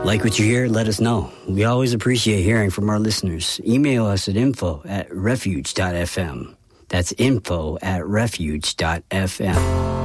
Like what you hear? Let us know. We always appreciate hearing from our listeners. Email us at info@refuge.fm. That's info@refuge.fm.